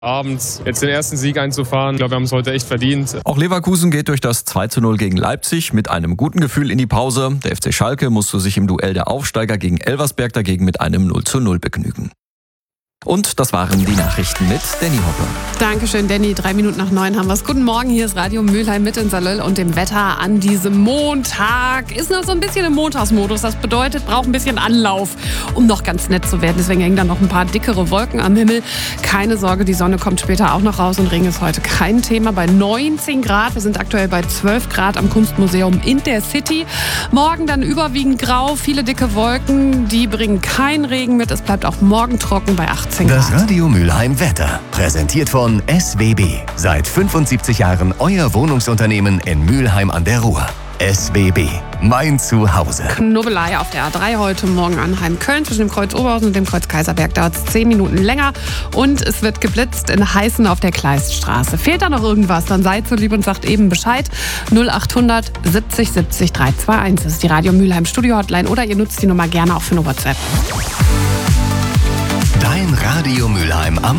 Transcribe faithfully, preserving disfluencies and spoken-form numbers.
Abends jetzt den ersten Sieg einzufahren. Ich glaube, wir haben es heute echt verdient. Auch Leverkusen geht durch das zwei zu null gegen Leipzig mit einem guten Gefühl in die Pause. Der F C Schalke musste sich im Duell der Aufsteiger gegen Elversberg dagegen mit einem null zu null begnügen. Und das waren die Nachrichten mit Danny Hoppe. Dankeschön, Danny. Drei Minuten nach neun haben wir es. Guten Morgen, hier ist Radio Mülheim mit in Salöll und dem Wetter an diesem Montag. Ist noch so ein bisschen im Montagsmodus. Das bedeutet, braucht ein bisschen Anlauf, um noch ganz nett zu werden. Deswegen hängen da noch ein paar dickere Wolken am Himmel. Keine Sorge, die Sonne kommt später auch noch raus und Regen ist heute kein Thema. Bei neunzehn Grad. Wir sind aktuell bei zwölf Grad am Kunstmuseum in der City. Morgen dann überwiegend grau, viele dicke Wolken. Die bringen keinen Regen mit. Es bleibt auch morgen trocken bei achtzehn. Das Radio Mülheim Wetter, präsentiert von S W B. Seit fünfundsiebzig Jahren euer Wohnungsunternehmen in Mülheim an der Ruhr. S W B, mein Zuhause. Knubbelei auf der A drei heute Morgen Arnheim-Köln. Zwischen dem Kreuz Oberhausen und dem Kreuz Kaiserberg dauert es zehn Minuten länger. Und es wird geblitzt in Heißen auf der Kleiststraße. Fehlt da noch irgendwas, dann seid so lieb und sagt eben Bescheid. null achthundert siebzig siebzig dreihunderteinundzwanzig. Das ist die Radio Mülheim Studio Hotline oder ihr nutzt die Nummer gerne auch für eine WhatsApp. Dein Radio Mülheim am